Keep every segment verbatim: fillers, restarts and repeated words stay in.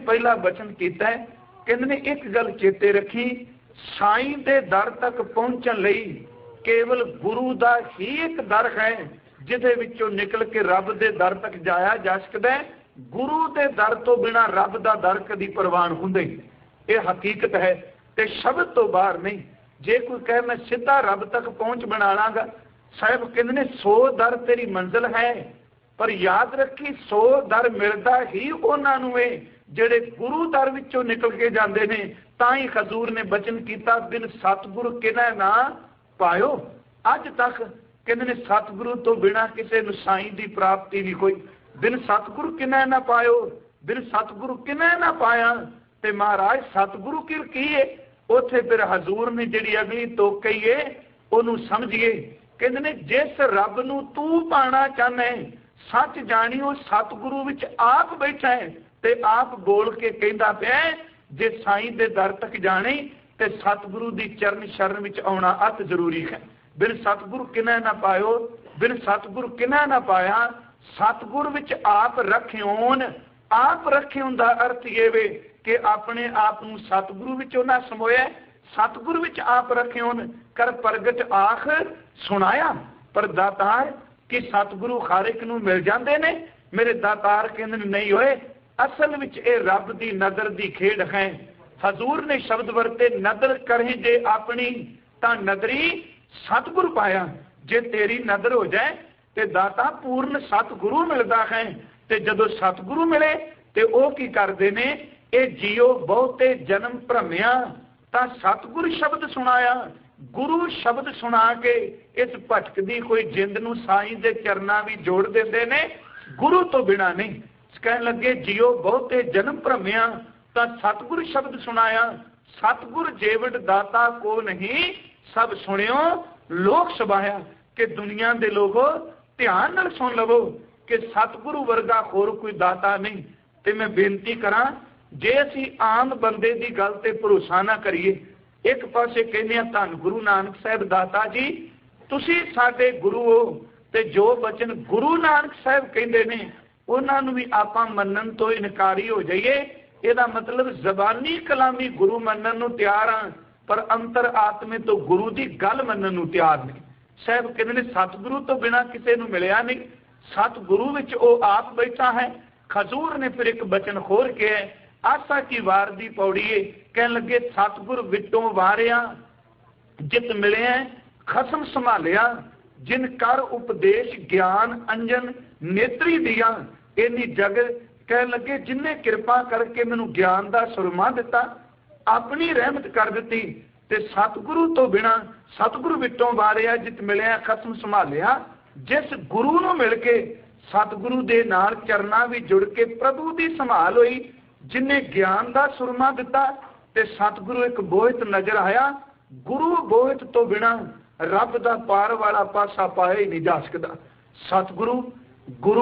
पहला वचन किया है, कहते ने एक गल चेते रखी, साईं दे दर तक पहुंचण लई केवल गुरु दा ही एक दर है जिहदे विचों निकल के रब दे दर तक जाया जा सकदा है। गुरु दे दर तो बिना रब दा दर कदी प्रवान हुंदे, यह हकीकत है। ते शब्द तो बाहर नहीं। जे कोई कहे मैं सीधा रब तक पहुंच बना लांगा, साहब कहते ने सौ दर तेरी मंजिल है, पर याद रखी सौ दर मिलता ही उन्हां नूं है जिहड़े गुरु दर विचों निकल के जांदे ने। तां ही हजूर ने बचन किया, बिन सतगुरु किना ना पायो। अज तक कहते ने सतगुरु तो बिना किसी नूं साईं दी प्राप्ति नहीं कोई। बिन सतगुरु किना ना पायो, बिन सतगुरु किना ना पाया। ते महाराज सतगुरु किर की है, उत्थे फिर हजूर ने जिहड़ी अगली तोक कही है उहनूं समझिए। कहते ने जिस रब नूं तू पाना चाहना है, सच जानी वो सतगुरु विच आप बैठा है ते आप बोल के कहता पिया जे साईं दे दर तक जाने ते सतगुरु दी चरण शरण विच आउणा अत जरूरी है। बिन सतगुरु किना ना पायो, बिन सतगुरु किना ना पाया। सतगुर विच आप रखियोन, आप रखियोन दा अर्थ ये वे कि अपने आप नूं सतगुरु विचों ना समोया, सतगुरु विच आप रखियोन कर प्रगट आख सुनाया। पर दातार कि सतगुरु हर एक नूं मिल जांदे ने, मेरे दातार कहंदे नहीं होए। असल विच ए रब दी नदर दी खेड है। हजूर ने शब्द वरते, नदर करें जे अपनी तां नदरी सतगुरु पाया। जे तेरी नदर हो जाए ते दाता पूर्ण सतगुरु मिलता है। ते जदों सतगुरु मिले ते ओ की करदे ने, ए जियो बहुते जन्म भ्रमिया तां सतगुरु शब्द सुनाया। गुरु शब्द सुना के इस भटकदी कोई जिंद नूं साईं दे चरना भी जोड़ देंदे ने, गुरु तो बिना नहीं। कहन लगे जियो बहुते जन्म भ्रमिया तां सतगुरु शब्द सुनाया। सतगुर जेवड़ दाता को नहीं सब सुनियो लोक सबाया। कि दुनिया दे लोगो ध्यान नाल सुन लवो कि सतगुरु वर्गा होर कोई दाता नहीं। ते मैं बेनती करा, जे असीं आम बंदे दी गल ते भरोसा ना करिए, एक पासे कहने धन गुरु नानक साहब दाता जी तुसी साडे गुरु हो, ते जो वचन गुरु नानक साहब कहंदे ने उन्हां नूं भी आपां मन्नण तो इनकारी हो जाइए। इहदा मतलब जबानी कलामी गुरु मन्नण नूं तैयार हां, पर अंतर आत्मे तो गुरु दी गल मन्नण नूं तैयार नहीं। साहब कहंदे ने सतगुरु तो बिना किसी नूं मिलिया नहीं, सतगुरु विच ओ आप बैठा है। खजूर ने फिर एक बचन खोल के आसा की वार दी पौड़ी है, कहन लगे सतगुर विटों वारिया जित मिले खसम संभालिया, जिन कर उपदेश ज्ञान अंजन नेत्री दिया। इन्नी जग कहन लगे जिन्हें कृपा करके मैनू ज्ञान का सुरमा दिता, अपनी रहमत कर दी। ते सतगुरु तो बिना सतगुरु विटों वारिया जित मिले खसम संभालिया। जिस गुरु नूं मिल के सतगुरु दे नाल चरना भी जुड़ के प्रभु की संभाल हुई, जिन्हें ज्ञान का सुरमा दिता ते सतगुरु एक बोहित नजर आया। गुरु बोहित तो बिना रब दा पार वाला पासा पाया ही नहीं जा सकता। सतगुरु गुरु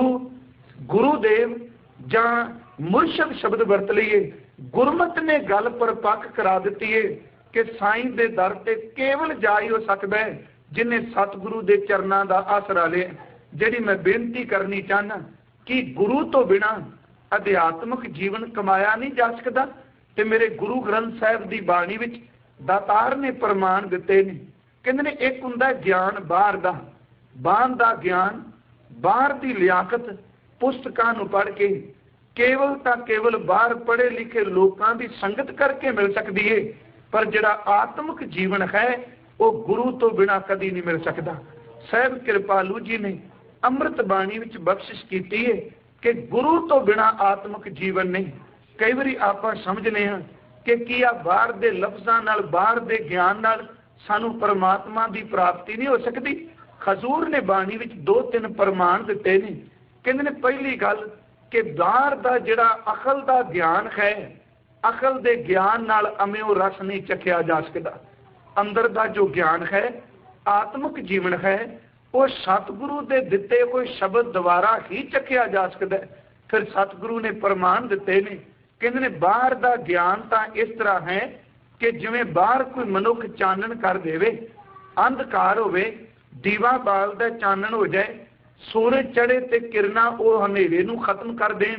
गुरुदेव जां मुर्शद शब्द वरत लईए, गुरमत ने गल पर पक करा दी है कि साईं दे दर ते केवल जा ही हो सकता है जिन्हें सतगुरु दे चरना का आसरा लिया। जिहड़ी मैं बेनती करनी चाहना कि गुरु तो बिना अध्यात्मक जीवन कमाया नहीं जा सकता। ते मेरे गुरु ग्रंथ साहिब की बाणी विच दातार ने प्रमाण दिते ने। कहंदे ने एक हुंदा ज्ञान बाहर दा, बाहर दा ज्ञान, बाहर दी लियाकत पुस्तकां नूं पढ़ के केवल तां केवल बाहर पढ़े लिखे लोकां दी संगत करके मिल सकदी है, पर जिहड़ा आत्मक जीवन है वो गुरु तो बिना कदी नहीं मिल सकता। साहिब कृपालू जी ने अमृत बाणी विच बख्शिश की है कि गुरु तो बिना आत्मक जीवन नहीं। कई बारी आप समझने हैं कि की आ बाहर दे लफ्ज़ां नाल बाहर दे ज्ञान नाल सानू परमात्मा की प्राप्ति नहीं हो सकती। खजूर ने बाणी विच दो तीन प्रमाण दिते ने। कहंदे ने पहली गल कि बाहर दा जिहड़ा अकल दा ज्ञान है, अकल दे ज्ञान नाल अम्यो रस नहीं चखिया जा सकता। अंदर दा जो ज्ञान है, आत्मक जीवन है, वो सतगुरु दे दिते कोई शब्द द्वारा ही चखिया जा सकता है। फिर सतगुरु ने प्रमाण दिते ने। कहंदे ने बाहर दा ज्ञान तां इस तरह है कि जिवें बाहर कोई मनुख चानन कर देवे, अंधकार होवे, दीवा बालदा चानन हो जाए, सूरज चढ़े ते किरना वो हनेरे नूं खत्म कर देण,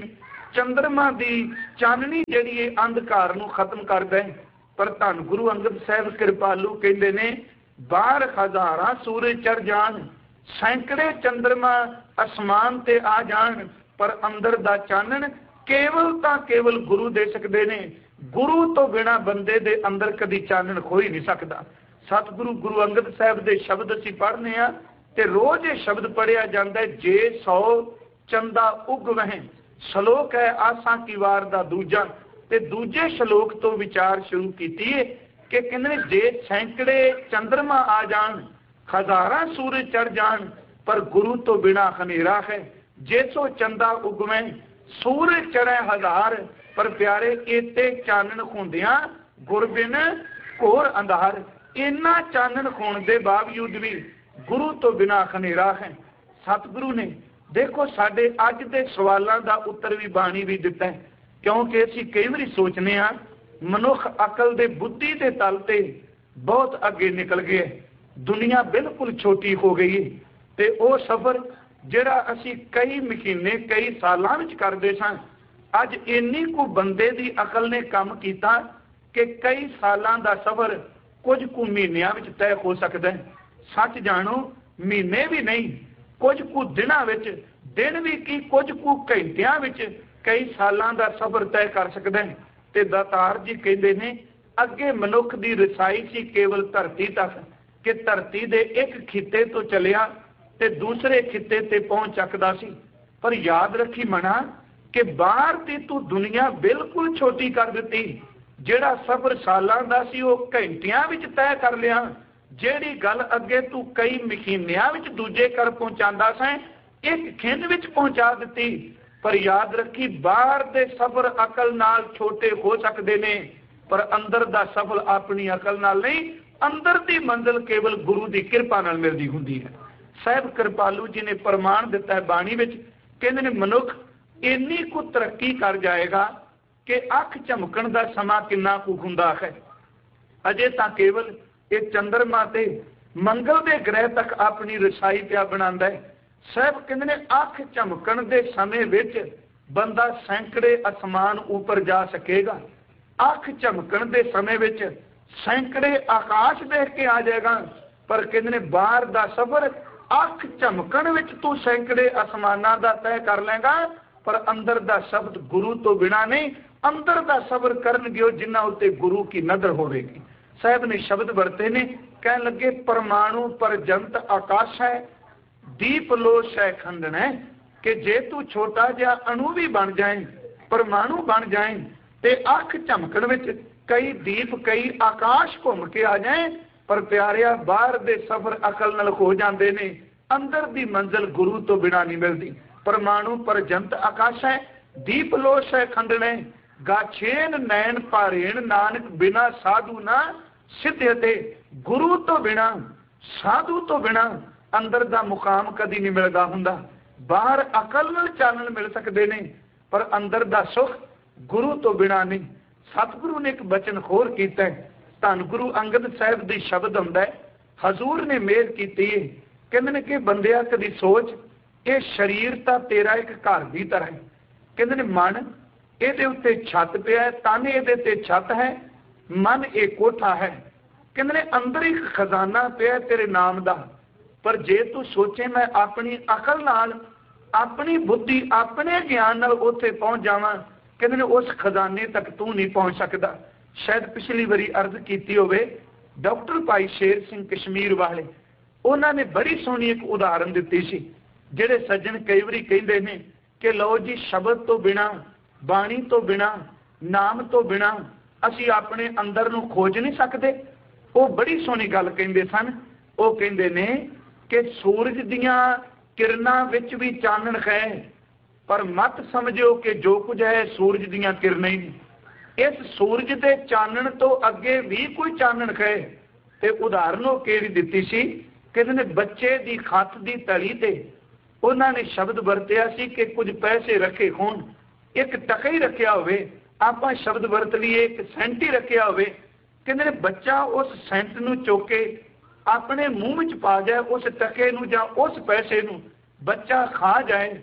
चंद्रमा की चाननी जिहड़ी है अंधकार नूं खत्म करदा है। पर धन गुरु अंगद साहब कृपालू कहंदे ने बाहर हज़ारां सूरज चढ़ जाण, सैकड़े चंद्रमा आसमान ते आ जाण, पर अंदर दा चानण केवल तां केवल गुरु दे सकदे ने। गुरु तो बिना बंदे दे अंदर कदी चानण हो ही नहीं सकदा। सतगुरु गुरु अंगद साहब दे शब्द असीं पढ़ने आ ते रोज ये शब्द पढ़िया जाता है, जे सौ चंदा उग वहें। श्लोक है आसां की वार दा दूजा, ते दूजे श्लोक तो विचार शुरू कीती है कि कहंदे जे सैकड़े चंद्रमा आ जान, हज़ारां सूरज चढ़ जान, पर गुरु तो बिना हनेरा है। जे सो चंदा उगवें सूरज चढ़े हजार, पर प्यारे इते चानण होंदियां गुर बिन घोर अंधार। इन्ना चानण होने के बावजूद भी गुरु तो बिना हनेरा है। सतगुरु ने देखो साडे अज के सवालों का उत्तर भी बाणी भी दिता है, क्योंकि असीं कई बार सोचने आ मनुख अकल दे बुद्धि के तल ते बहुत अगे निकल गए, दुनिया बिल्कुल छोटी हो गई है। ते वो सफर जिहड़ा असीं कई महीने कई सालां विच करदे सां, अज इन्नी कु बंदे दी अकल ने काम कीता कि कई सालां दा सफर कुछ कु महीनों विच तय हो सकता है। सच जानो महीने भी नहीं, कुछ कु दिनां विच, दिन भी की कुछ कु घंटियां विच कई सालां दा सफर तय कर सकदा है। ते दातार जी कहते ने अगे मनुख की रसाई सी केवल धरती तक, कि धरती दे एक खिते तो चलिया ते दूसरे खिते ते पहुंच सकदा सी। पर याद रखी मना कि बाहर दी तू दुनिया बिल्कुल छोटी कर दिती। जिहड़ा सफर सालां दा सी वो घंटियां विच तय कर लिया। जिहड़ी गल अगे तू कई महीनिਆਂ विच दूजे कर पहुंचांदा सैं, एक खिंड विच पहुंचा दिती। पर याद रखी बाहर दे सफर अकल नाल छोटे हो सकते ने, पर अंदर दा सफर अपनी अकल नाल नहीं। अंदर दी मंजिल केवल गुरु की कृपा नाल मिलदी हुंदी है। साहब कृपालू जी ने प्रमाण दिता है बाणी विच, कहंदे ने मनुख इन्नी कु तरक्की कर जाएगा कि अख झमकण दा समा किन्ना कु हुंदा है। अजे तां केवल ये चंद्रमा ते मंगल दे ग्रह तक अपनी रसाई पिया बनांदा है। साहब कहंदे ने अख झमकण दे समय विच बंदा सैकड़े आसमान ऊपर जा सकेगा। अख झमकण दे समय विच सैकड़े आकाश देख के आ जाएगा। पर कहंदे ने बाहर दा सफर अख झमकण विच तू सैकड़े आसमानां दा तय कर लेगा, पर अंदर दा शब्द गुरु तो बिना नहीं। अंदर दा सफर करनगे जिन्हां उत्ते गुरु की नजर होवेगी। साहब ने शब्द वरते ने, कह लगे परमाणु परजंत आकाश है, दीप लो शै खंडन है। कि जे तू छोटा जिहा अणु भी बन जाए, परमाणु बन जाए, ते अख झमकण विच कई दीप कई आकाश घूम के आ जाए, पर प्यारिया बाहर दे सफर अकल नाल हो जाते ने। अंदर दी मंजिल गुरु तो बिना नहीं मिलती। परमाणु परजंत आकाश है, दीप लो शै खंडन है, गाछेन नैन पारेण नानक बिना साधु ना सिद्धते। गुरु तो बिना साधु तो बिना अंदर दा मुकाम कदी नहीं मिलदा हुंदा। बाहर अकल नाल चानण मिल सकदे ने, पर अंदर दा सुख गुरु तो बिना नहीं। सतगुरु ने एक बचन होर कीता है, धन गुरु अंगद साहब दी शब्द हुंदा है, हजूर ने मेहर कीती है। कहंदे ने कि बंदिया कदी सोच, ये शरीर तां तेरा एक घर दी तरह है। कहंदे ने मन इहदे उत्ते छत पिया है, तन इहदे ते छत है, मन एक कोठा है। कहंदे ने अंदर एक खजाना पिया तेरे नाम दा, पर जे तू सोचे मैं अपनी अकल नाल अपनी बुद्धि अपने ज्ञान नाल उत्थे पहुंच जावां, कहंदे ने उस खजाने तक तू नहीं पहुंच सकदा। शायद पिछली बारी अर्ज कीती होवे, डॉक्टर भाई शेर सिंह कश्मीर वाले उन्होंने बड़ी सोहनी एक उदाहरण दिती सी। जिहड़े सज्जन कई बारी कहिंदे ने कि लो जी शब्द तो बिना, बाणी तो बिना, नाम तो बिना असीं अपने अंदर नूं खोज नहीं सकते। वो बड़ी सोहनी गल कहिंदे सन। वो कहिंदे ने कि सूरज दियां किरनां विच भी चानण है, पर मत समझो कि जो कुछ है सूरज दियां किरनां ही नहीं। इस सूरज के चानण तो अगे भी कोई चानण है। ते उदाहरण वो केड़ी दिती सी, कहंदे ने बच्चे दी खत दी तली ते उन्होंने शब्द वरतिया सी कि कुछ पैसे रखे होण, एक टका ही रखिया होवे, आपां शब्द वरत लीए एक सेंट ही रखिया होवे। कहंदे ने बच्चा उस सेंट नूं चुक के अपने मूँह विच पा जाए, उस टके नूं जां उस पैसे नूं बच्चा खा जाए,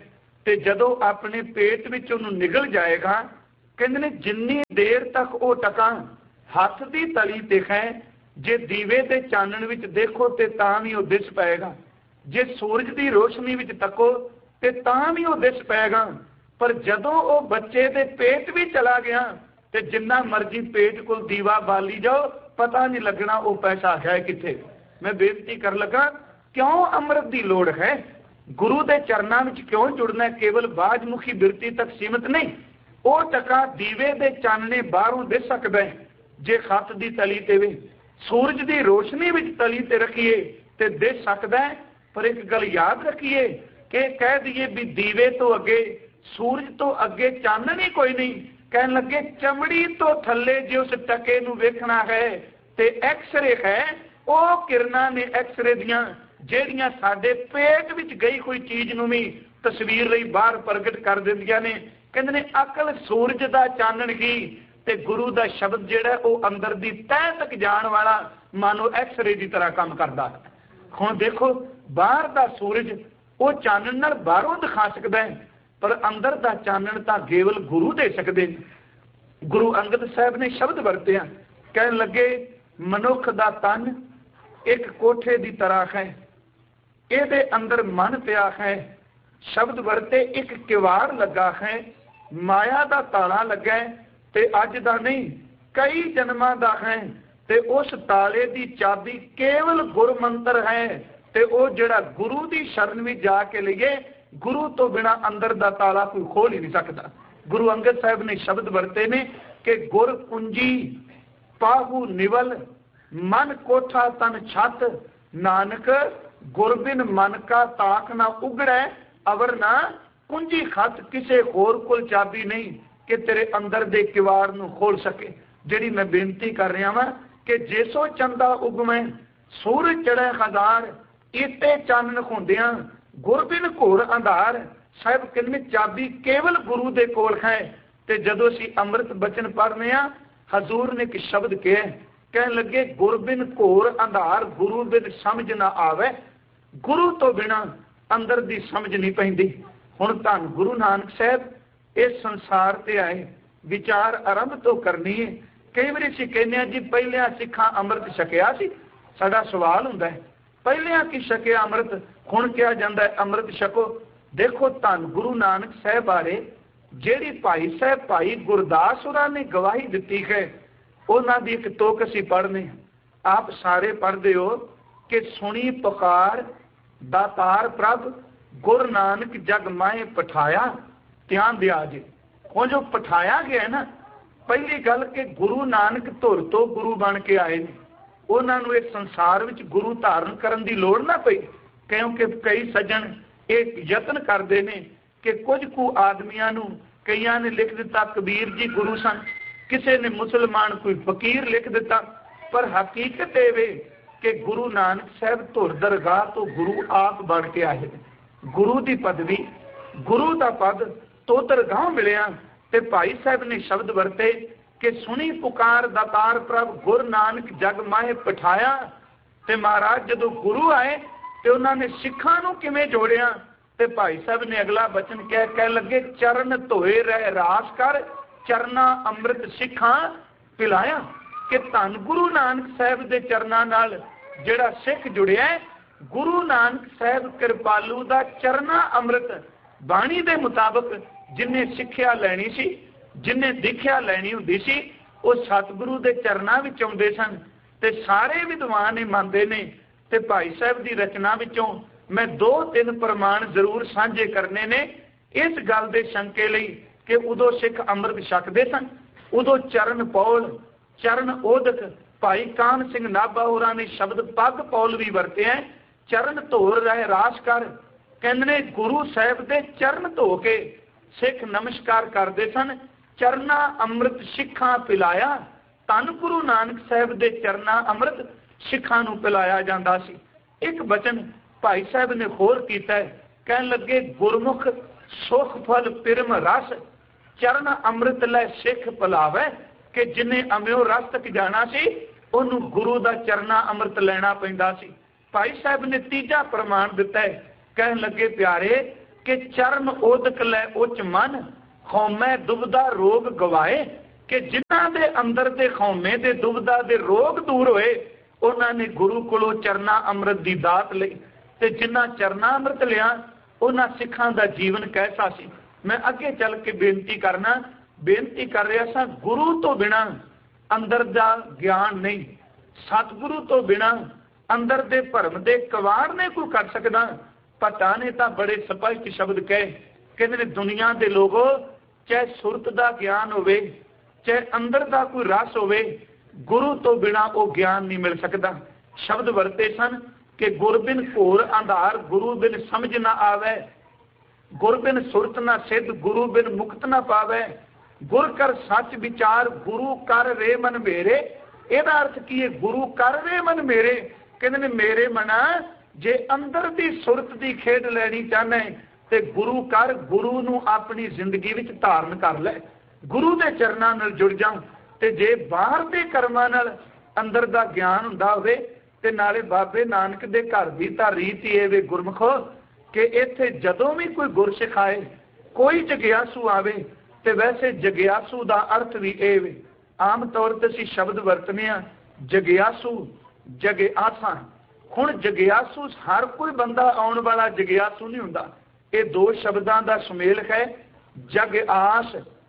ਤੇ ਜਦੋਂ ਆਪਣੇ पेट विच ਉਹਨੂੰ निकल जाएगा, कहते ने जिन्नी देर तक वो टका हथ की तली ते है, जे दीवे के चानण विच देखो तो तां भी वो दिस पाएगा, जे सूरज की रोशनी विच तको तो तां भी वो दिस पाएगा। पर जदों वो बच्चे के पेट भी चला गया तो जिन्ना मर्जी पेट को दीवा बाली जाओ, पता नहीं लगना वो पैसा है किथे। मैं बेनती कर लगा, क्यों अमृत की लोड़ है, गुरु के चरणों में क्यों जुड़ना, केवल बाजमुखी बिरती तक सीमित नहीं। वो टका दीवे के चानने बाहरों दिस सकता है, जे खत की तली ते वे सूरज की रोशनी में तली ते रखिए तो दिस सकता है। पर एक गल याद रखिए कि कह दिए भी दीवे तो अगे सूरज तो अगे चानन ही कोई नहीं, कह लगे चमड़ी तो थले जो उस टके नूं वेखना है ते एक्सरे है, वो किरणा ने एक्सरे दियां ਜਿਹੜੀਆਂ ਸਾਡੇ पेट विच गई कोई चीज नूं भी तस्वीर ਲਈ बाहर प्रगट कर दिंदियां ने। कहंदे ने अकल सूरज दा चानण ही ते गुरु दा शब्द जिहड़ा वो अंदर दी तह तक जाण वाला मानो एक्सरे की तरह काम करदा है। हुण देखो बाहर दा सूरज वो चानण नाल बाहरों दिखा सकदा है, पर अंदर दा चानण तां केवल गुरु दे सकदे। गुरु अंगद साहब ने शब्द वरतिया, कहण लगे मनुख दा तन एक कोठे की तरह है, ਇਹਦੇ अंदर मन पिया है, शब्द वरते एक किवाड़ लगा है, माया का ताला लगा है ते अज दा नहीं कई जन्मां दा है, ते उस ताले की चाबी केवल गुर मंत्र है, ते वो जिहड़ा गुरु की शरण में जाके लईए, गुरु तो बिना अंदर दा ताला कोई खोल ही नहीं सकता। गुरु अंगद साहब ने शब्द वरते ने कि गुर कुंजी पाहू निवल मन कोठा तन छत, नानक गुरबिन मन का ताक ना उगड़े, अवर ना कुंजी खत, किसे होर कोल चाबी नहीं कि तेरे अंदर दे किवाड़ नूं खोल सके। जिहड़ी मैं बेनती कर रहा वां कि जेसो चंदा उगमे सूरज चढ़े हजार, इते चानन होंदियां गुरबिन घोर अंधार। साहब कहंदे चाबी केवल गुरु दे कोल है। ते जदों असीं अमृत बचन पढ़ने आ, हजूर ने एक शब्द कहे, कह लगे गुरबिन घोर अंधार, गुरु बिन समझ ना आवे, गुरु तो बिना अंदर दी समझ नहीं पैंदी। हुण धन गुरु नानक साहब इस संसार ते आए, विचार आरंभ तो करनी है। कई बार असीं कहने जी पहलियां सिखां अमृत छकिया सी, साडा सवाल हुंदा है पहलियां की छकिया अमृत, हुण कहा जांदा है अमृत छको। देखो धन गुरु नानक साहब बारे जिहड़ी भाई साहब भाई गुरदास होरां ने गवाही दित्ती है, उन्हां दी एक तुक असीं पढ़ने, आप सारे पढ़दे हो कि सुनी पुकार दातार प्रभ गुरु नानक जग माहे पठाया, ध्यान दिया जी। हुण जो पठाया गया ना, पहली गल कि गुरु नानक धुर तो गुरु बन के आए ने, उन्हां नूं इस संसार विच गुरु धारण करन दी लोड़ ना पई, क्योंकि कई सज्जन एक यतन करते हैं कि कुछ कु आदमियां नूं कईयां ने लिख दिता कबीर जी गुरु सन, किसी ने मुसलमान कोई फकीर लिख दिता। पर हकीकत ये कि गुरु नानक साहब धुर दरगाह तो गुरु आप बन के आए, गुरु की पदवी गुरु का पद तो दरगाह मिलिया। ते भाई साहब ने शब्द वरते कि सुनी पुकार दातार प्रभ गुरु नानक जग माहे पठाया। ते महाराज जदों गुरु आए ते उन्होंने सिखां नूं किवें जोड़िया, ते भाई साहब ने अगला बचन कह कह लगे चरण धोए रह रास कर, चरना अमृत सिखां पिलाया। कि धन गुरु नानक साहब के चरणों नाल जिहड़ा सिख जुड़िया है, गुरु नानक साहब कृपालू का चरना अमृत बाणी के मुताबक जिन्हें सिक्ख्या लैनी सी, जिन्हें दीख्या लैनी हुंदी सी, वो सतगुरु के चरणों विच आउंदे सन। ते सारे विद्वान ये मानते ने। ते भाई साहब की रचना विचों मैं दो तीन प्रमाण जरूर साझे करने ने इस गल के शंके लई कि उदों सिख अमृत छकदे सन, उदों चरण पौल चरण ओदक भाई कान सिंह नाभा होरां ने शब्द पग पौल भी वरते हैं, चरण धोर रहे रास कर। कहंदे गुरु साहब के चरण धो के सिख नमस्कार करते सन, चरना अमृत सिखां पिलाया। धन गुरु नानक साहब के चरना अमृत सिखां नूं पिलाया जांदा सी। एक वचन भाई साहब ने होर कीता है, कहन लगे गुरमुख सुख फल पिरम रस, चरण अमृत लै सिख पिलावे। कि जिन्हें अम्यो रस तक जाना सी, उन्हों गुरु का चरना अमृत लेना पैंदा सी। भाई साहब ने तीजा प्रमाण दिता है, कहन लगे प्यारे कि चरण ओदक लै उच मन खौमै दुबदा रोग गवाए, कि जिन्हां दे अंदर दे खौमे दे दुबदा दे रोग दूर होए उन्होंने गुरु कोलों चरना अमृत की दात लई। ते जिन्हां चरना अमृत लिया उन्हां सिखां दा जीवन कैसा सी। मैं अगे चल के बेनती करना बेनती कर रहा सा, गुरु तो बिना अंदर दा ज्ञान नहीं, सतगुरु तो बिना अंदर दे भरम दे कवाड़ ने कोई कर सकदा। पता ने तो बड़े स्पष्ट शब्द कहे, कहते दुनिया के लोगों चाहे सुरत का ज्ञान होवे चाहे अंदर का कोई रस होवे, गुरु तो बिना वो ज्ञान नहीं मिल सकता। शब्द वरते सन कि गुर बिन घोर अंधार गुरु बिन समझ ना आवे, गुर बिन सुरत ना सिद्ध गुरु बिन मुक्त ना पावे, गुर कर सच विचार गुरु कर रे मन मेरे। ਇਹਦਾ अर्थ की है, गुरु कर रे मन मेरे। कहते ने मेरे मना जे अंदर दी सुरत दी खेड लैनी चाहना है ते गुरु कर, गुरु नू अपनी जिंदगी विच धारण कर ले, गुरु दे चरनां नाल जुड़ जा। ते जे बाहर दे कर्मां नाल अंदर दा ज्ञान हुंदा होवे ते नाले बाबे नानक दे घर दी तां रीत ही वे गुरमुखो कि इत्थे जदों भी कोई गुर सिखाए कोई जगियासू आवे ते वैसे जगियासू दा अर्थ भी ए वे। आम तौर ते असीं शब्द वरतने आ जगियासू जगे आसा। हुण जगियासू हर कोई बंदा आउण वाला जगियासू नहीं हुंदा, ये दो शब्दां दा सुमेल है। जग आस,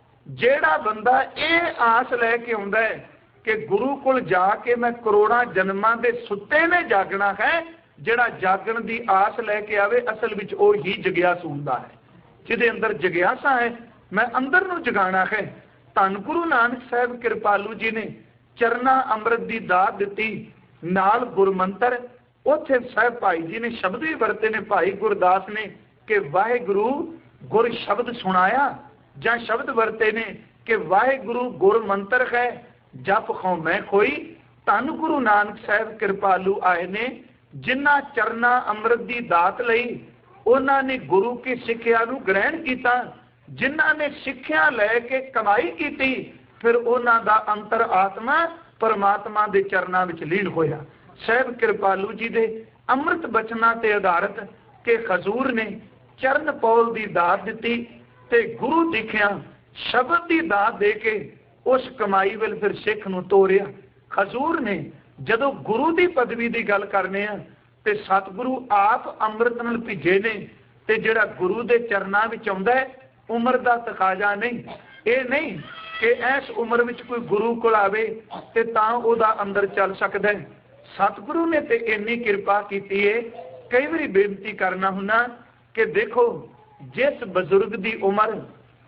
जेड़ा बंदा ये आस लैके आउंदा है कि गुरु कोल जाके मैं करोड़ां जन्मां दे सुत्ते ने जागना है, जेड़ा जागण दी आस लैके आवे असल विच ओ ही जगियासू हुंदा है। जिहदे अंदर जगियासा है मैं अंदर नूं जगाना है। धन गुरु नानक साहब कृपालू जी ने चरना अमृत की दात दी नाल गुरमंत्र। उत्थे साहब भाई जी ने शब्द भी वरते ने, भाई गुरदास ने कि वाहिगुरु गुर शब्द सुनाया, जां शब्द वरते ने कि वाहिगुरु गुर मंत्र है जप खौ मैं कोई। धन गुरु नानक साहब कृपालू आए ने जिन्हां चरना अमृत की दात लई, उन्होंने गुरु की सिक्ख्या नूं ग्रहण किया। जिन्हां ने सिक्ख्या लैके कमाई की फिर उन्हां दा अंतर आत्मा परमात्मा दे चरनां विच लीन होया। साहब कृपालू जी दे अमृत बचनां ते आधारित के खजूर ने चरण पौल दी दात दी ते गुरु दिखिया शब्द की दात दे के उस कमाई विल फिर सिख नूं तोरिया। खजूर ने जदों गुरु की पदवी की गल करने आ ते सतगुरु आप अमृत नाल भिजे ने ते जिहड़ा गुरु दे चरनां विच आउंदा है उम्र का तकाजा नहीं। ये नहीं कि इस उम्र में कोई गुरु को आवे ते तां उहदा अंदर चल सकदा है। सतगुरु ने ते इन्नी कृपा की है। कई बारी बेनती करना हुन्ना कि देखो जिस बजुर्ग की उम्र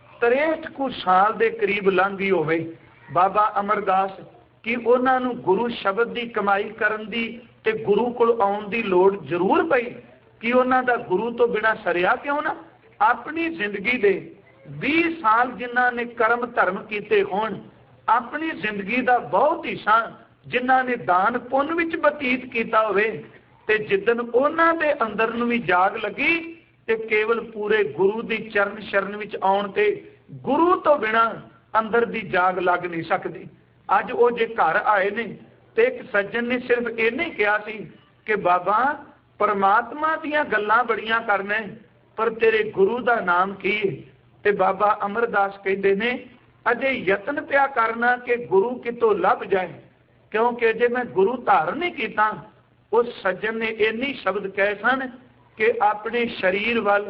तिरसठ कुछ साल के करीब लंघ गई होवे, बाबा अमरदास कि उन्हां नूं गुरु शब्द की कमाई करन दी ते गुरु कोल आउण दी लोड़ जरूर पई कि उन्हां दा गुरु तो बिना सरिया क्यों ना। अपनी जिंदगी दे बीस साल जिन्हां ने कर्म धर्म कीते होण, अपनी जिंदगी का बहुत हिस्सा जिन्हां ने दान पुण्य विच बतीत किया होवे ते जिद्दन उन्हां दे अंदर नूं भी जाग लगी ते केवल पूरे गुरु दी चरण शरण विच आउण ते गुरु तो बिना अंदर दी जाग लग नहीं सकती। अज वो जे घर आए ने ते एक सज्जन ने सिर्फ इन्ना ही कहा सी कि बाबा परमात्मा दीयां गल्लां बड़ियां करने पर तेरे गुरु का नाम की है। ते बाबा अमरदास कहते ने अजे यतन पिया करना कि गुरु कितों लभ जाए, क्योंकि अजे मैं गुरु धारण नहीं किया। उस सज्जन ने इन्नी शब्द कहे सन कि अपने शरीर वाल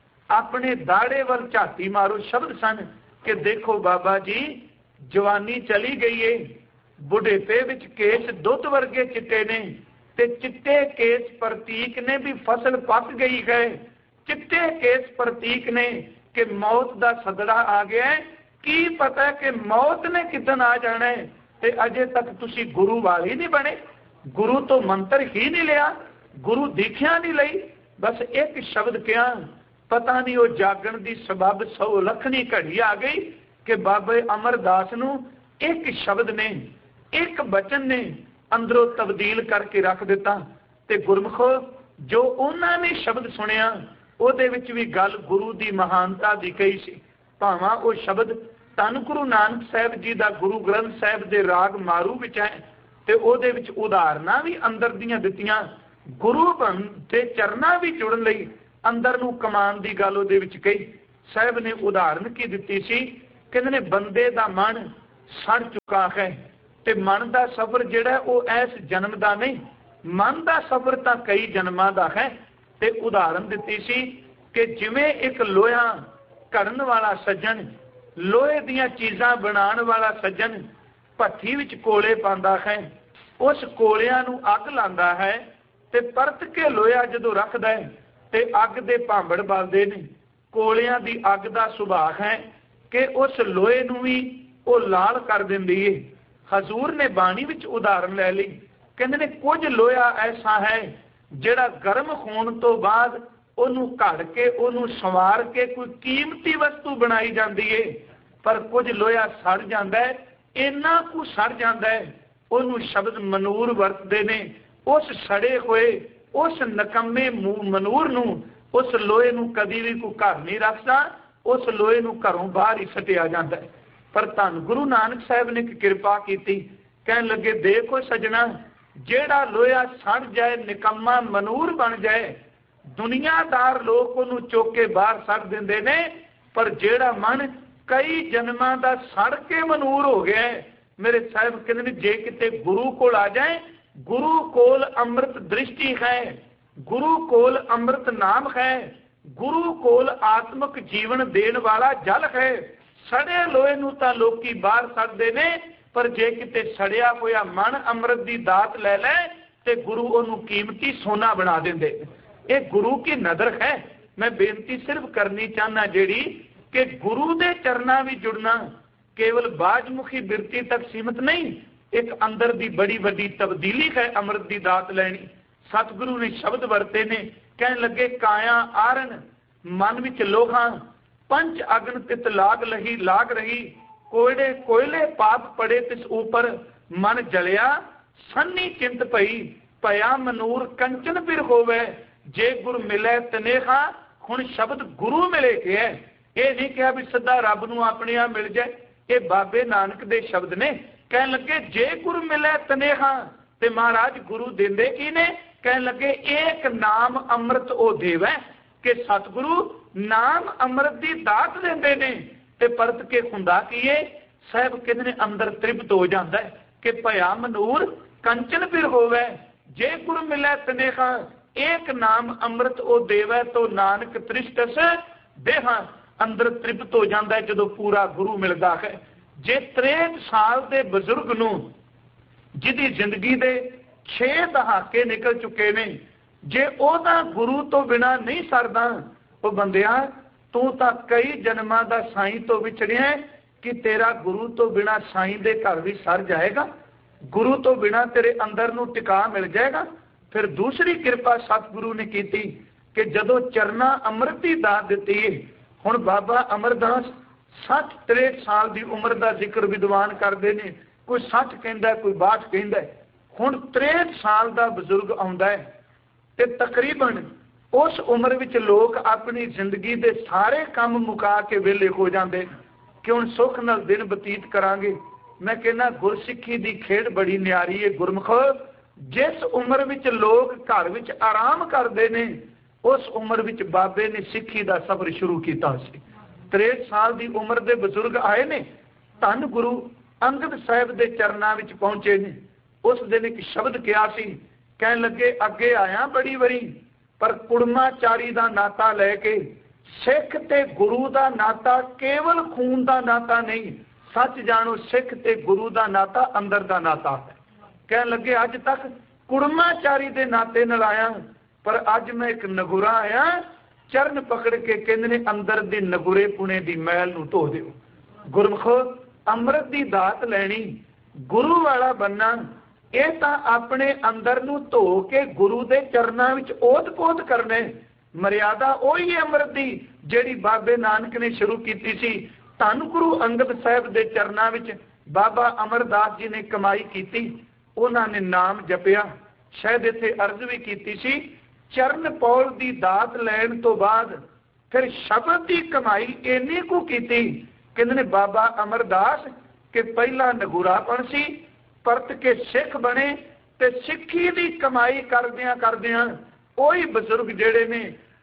अपने दाड़े वाल झाती मारो शब्द सन कि देखो बाबा जी जवानी चली गई है, बुढ़ेपे विच केस दुध वर्गे चिट्टे ने ते चिट्टे केस प्रतीक ने भी फसल पक गई है। चिट्टे केस प्रतीक ने कि मौत का सदड़ा आ गया है, की पता है कि मौत ने किदन आ जाना है ते अजे तक तुसी गुरु वाले नहीं बने, गुरु तो मंत्र ही नहीं लिया, गुरु दीख्या नहीं लई, बस एक शब्द क्या पता नहीं वो जागण की सबब सौ लखनी घड़ी आ गई कि बाबे अमरदास नूं एक शब्द ने एक बचन ने अंदरों तब्दील करके रख दिता। ते गुरमुखो जो उन्होंने शब्द सुनिया ਉਹਦੇ ਵਿੱਚ भी गल गुरु की महानता की कही सी। भावां वो शब्द धन गुरु नानक साहब जी का गुरु ग्रंथ साहब के राग मारू विच है ते ਉਹਦੇ ਵਿੱਚ उदाहरणा भी अंदर दियां दित्तियां। गुरु बन ते चरना भी जुड़न लई अंदर नूं कमान दी गल उहदे विच कही। साहब ने उदाहरण की दित्ती सी, कहंदे ने बंदे दा मन सड़ चुका है ते मन दा सफर जिहड़ा ओह इस जन्म दा नहीं, मन दा सफर तां कई जन्मां दा है। ते उदाहरण दित्ती सी कि जिवें एक लोहा घड़न वाला सज्जन, लोहे दीयां चीज़ां बनाउण वाला सज्जन भट्ठी विच कोले पांदा है, उस कोलियां नूं अग लांदा है ते परत के लोहा जदों रखदा है ते अग दे भांबड़ बलदे ने। कोलियां दी अग दा सुभाअ है कि उस लोहे नूं भी ओह लाल कर दिंदी है। हजूर ने बाणी विच उदाहरण लै लई, कहंदे ने कुछ लोहा ऐसा है जिहड़ा गर्म होण तो बाद ਉਹਨੂੰ ਘੜ ਕੇ ਉਹਨੂੰ ਸਵਾਰ ਕੇ ਕੋਈ ਕੀਮਤੀ ਵਸਤੂ ਬਣਾਈ ਜਾਂਦੀ ਏ, ਪਰ ਕੁਝ ਲੋਹਾ ਸੜ ਜਾਂਦਾ ਹੈ, ਇੰਨਾ ਕੁ ਸੜ ਜਾਂਦਾ ਹੈ ਉਹਨੂੰ ਸ਼ਬਦ ਮਨੂਰ ਵਰਤਦੇ ਨੇ। ਉਸ ਸੜੇ ਹੋਏ ਉਸ ਨਕੰਮੇ ਮਨੂਰ ਨੂੰ, ਉਸ ਲੋਹੇ ਨੂੰ ਕਦੀ ਵੀ ਕੋਈ ਘਰ ਨਹੀਂ ਰੱਖਦਾ, ਉਸ ਲੋਹੇ ਨੂੰ ਘਰੋਂ ਬਾਹਰ ਹੀ ਸੱਟਿਆ ਜਾਂਦਾ ਹੈ। ਪਰ ਧੰਨ ਗੁਰੂ ਨਾਨਕ ਸਾਹਿਬ ਨੇ ਇੱਕ ਕਿਰਪਾ ਕੀਤੀ, ਕਹਿਣ ਲੱਗੇ ਦੇਖੋ ਸੱਜਣਾ, ਜਿਹੜਾ ਲੋਹਾ ਸੜ ਜਾਏ, ਨਿਕੰਮਾ ਮਨੂਰ ਬਣ ਜਾਏ, ਦੁਨੀਆਦਾਰ ਲੋਕ ਉਹਨੂੰ ਚੁੱਕ ਕੇ ਬਾਹਰ ਸੱਟ ਦਿੰਦੇ ਨੇ, ਪਰ ਜਿਹੜਾ ਮਨ ਕਈ ਜਨਮਾਂ ਦਾ ਸੜ ਕੇ ਮਨੂਰ ਹੋ ਗਿਆ, ਮੇਰੇ ਸਾਹਿਬ ਕਹਿੰਦੇ ਨੇ ਜੇ ਕਿਤੇ ਗੁਰੂ ਕੋਲ ਆ ਜਾਏ, ਗੁਰੂ ਕੋਲ ਅੰਮ੍ਰਿਤ ਦ੍ਰਿਸ਼ਟੀ ਹੈ, ਗੁਰੂ ਕੋਲ ਅੰਮ੍ਰਿਤ ਨਾਮ ਹੈ, ਗੁਰੂ ਕੋਲ ਆਤਮਿਕ ਜੀਵਨ ਦੇਣ ਵਾਲਾ ਜਲ ਹੈ। ਸੜੇ ਲੋਹੇ ਨੂੰ ਤਾਂ ਲੋਕੀ ਬਾਹਰ ਸੱਟਦੇ ਨੇ, ਪਰ ਜੇ ਕਿਤੇ ਸੜਿਆ ਹੋਇਆ ਮਨ ਅੰਮ੍ਰਿਤ ਦੀ ਦਾਤ ਲੈ ਲੈ ਤੇ ਗੁਰੂ ਉਹਨੂੰ ਕੀਮਤੀ ਸੋਨਾ ਬਣਾ ਦਿੰਦੇ। ਇਹ ਗੁਰੂ ਕੀ ਨਦਰ ਹੈ। मैं बेनती सिर्फ करनी चाहना जेड़ी कि गुरु दे चरना भी जुड़ना केवल बाजमुखी बिरती तक सीमित नहीं, एक अंदर दी बड़ी बड़ी तब्दीली है। अमृत दी दात लैनी सतगुरु ने शब्द वरते ने, कहन लगे काया आरन मन विच लोहा, पंच अग्न तित लाग लही लाग रही, कोयले कोयले पाप पड़े तिस ऊपर, मन जलिया सन्नी चिंत पई, पया मनूर कंचन फिर होवे, जे गुरु मिले तनेहा। हुण शब्द गुरु मिले के है, ये नहीं कहा भी सीधा रब नूं अपने आप मिल जाए, ये बाबे नानक दे शब्द ने। कहन लगे जे गुरु मिले तनेहा, ते महाराज गुरु देंदे की ने, कहन लगे एक नाम अमृत ओ देवै, कि सतगुरु नाम अमृत दी दात देंदे ने। ते परत के हुंदा की है, साहब कहंदे ने अंदर तृप्त हो जाता है कि भया मनूर कंचन फिर होवे, जे गुरु मिले तनेहा, एक नाम अमृत ओ देवै, तो नानक तृष्टस देहा। अंदर तृप्त हो जाता है जो पूरा गुरु मिलता है। जे त्रेहठ साल के बजुर्ग नूं जिहदी जिंदगी दे छे दहाके निकल चुके ने, जे ओदा गुरु तो बिना नहीं सरदा, वो बंदिया तू तां कई जन्मां दा साईं तो विछड़िया है, कि तेरा गुरु तो बिना साईं दे घर भी सर जाएगा, गुरु तो बिना तेरे अंदर नूं टिका मिल जाएगा। फिर दूसरी कृपा सतगुरु ने की कि जदों चरना अमृत की दात दी है। हुण बाबा अमरदास सठ त्रेहठ साल की उम्र का जिक्र विद्वान करते हैं, कोई सठ कहता कोई बाहठ कहता है। हुण त्रेहठ साल का बजुर्ग आउंदा है ते तकरीबन उस उम्र विच लोग अपनी जिंदगी के सारे काम मुका के वेले हो जाते कि हुण सुख नाल दिन बतीत करांगे। मैं कहना गुरसिੱਖੀ की खेड बड़ी न्यारी है। गुरमुख जिस उम्र विच लोग घर विच आराम करते हैं, उस उम्र विच बाबे ने सिੱਖੀ का सफर शुरू किया। त्रेहठ साल की उम्र के बजुर्ग आए ने, धन गुरु अंगद साहिब के चरणों में पहुंचे ने। उस दिन एक शब्द कहा सी, कहन लगे अगे आया बड़ी वारी, पर कुड़माचारी का नाता लैके सिख ते गुरु का नाता केवल खून का नाता नहीं, सच जानो सिख ते गुरु का नाता अंदर का नाता है। कहन लगे अज तक कुड़माचारी के नाते नाल आया, पर अज मैं एक नगुरा आया, चरण पकड़ के कहंदे ने अंदर दी नगुरे पुणे दी मैल नूं धो दिओ। गुरमुख अमृत दी दात लैनी, गुरु वाला बनना, ये तां अपने अंदर नूं धो के गुरु दे चरनां विच ओत-पोत करने। मर्यादा ओही है अमृत दी जिहड़ी बाबे नानक ने शुरू कीती सी। धन गुरु अंगद साहिब दे चरनां विच बाबा अमरदास जी ने कमाई कीती, उन्होंने नाम जपिया। शायद इत्थे अर्ज भी कीती सी, चरण पौल दी दात लैण तो बाद फिर शब्द की कमाई इन्नी कु कीती, कहंदे ने बाबा अमरदास के पहला नगुरापन सी, परत के सिख बने ते सिੱਖੀ दी कमाई करदियां करदियां ओही बजुर्ग जेड़े ने